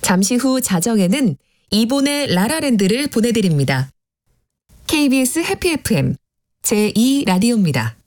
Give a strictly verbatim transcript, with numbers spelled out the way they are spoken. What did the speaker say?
잠시 후 자정에는 이본의 라라랜드를 보내드립니다. 케이비에스 해피 에프엠 제이 라디오입니다.